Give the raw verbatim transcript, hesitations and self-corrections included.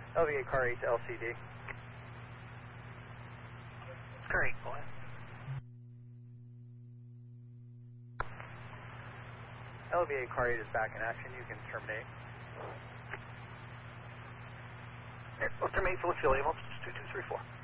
L V A car eight to L C D. Car eight, go ahead. L V A car eight is back in action. You can terminate. Okay, we'll terminate Phillips Fuel, two two three four.